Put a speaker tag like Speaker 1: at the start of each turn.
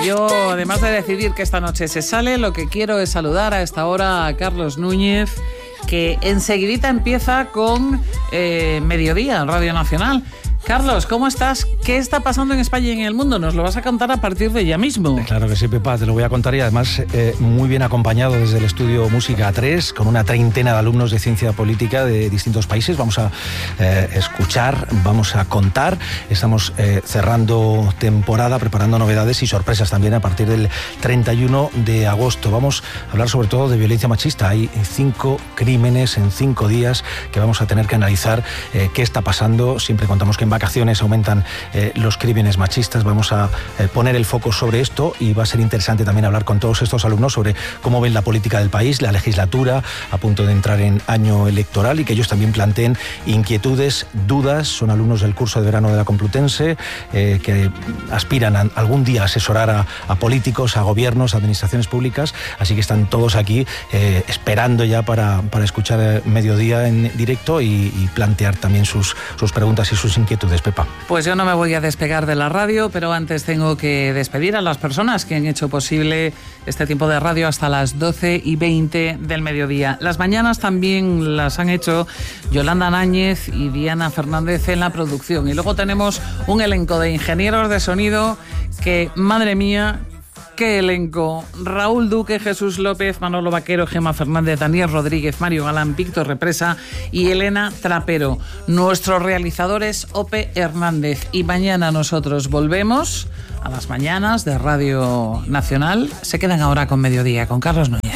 Speaker 1: yo, además de decidir que esta noche se sale, lo que quiero es saludar a esta hora a Carlos Núñez, que enseguidita empieza con Mediodía en Radio Nacional. Carlos, ¿cómo estás? ¿Qué está pasando en España y en el mundo? Nos lo vas a contar a partir de ya mismo.
Speaker 2: Claro que sí, Pepa, te lo voy a contar y además muy bien acompañado desde el estudio Música 3 con una treintena de alumnos de ciencia política de distintos países. Vamos a escuchar, vamos a contar. Estamos cerrando temporada, preparando novedades y sorpresas también a partir del 31 de agosto. Vamos a hablar sobre todo de violencia machista. Hay 5 crímenes en 5 días que vamos a tener que analizar qué está pasando. Siempre contamos que en vacaciones aumentan los crímenes machistas. Vamos a poner el foco sobre esto y va a ser interesante también hablar con todos estos alumnos sobre cómo ven la política del país, la legislatura a punto de entrar en año electoral y que ellos también planteen inquietudes, dudas. Son alumnos del curso de verano de la Complutense que aspiran a algún día a asesorar a políticos, a gobiernos, a administraciones públicas, así que están todos aquí esperando ya para escuchar Mediodía en directo y plantear también sus preguntas y sus inquietudes. Pepa.
Speaker 1: Pues yo no me voy a despegar de la radio, pero antes tengo que despedir a las personas que han hecho posible este tiempo de radio hasta las 12:20 del mediodía. Las mañanas también las han hecho Yolanda Náñez y Diana Fernández en la producción. Y luego tenemos un elenco de ingenieros de sonido que, madre mía, ¡qué elenco! Raúl Duque, Jesús López, Manolo Vaquero, Gemma Fernández, Daniel Rodríguez, Mario Galán, Víctor Represa y Elena Trapero. Nuestro realizador es Ope Hernández. Y mañana nosotros volvemos a las mañanas de Radio Nacional. Se quedan ahora con Mediodía, con Carlos Núñez.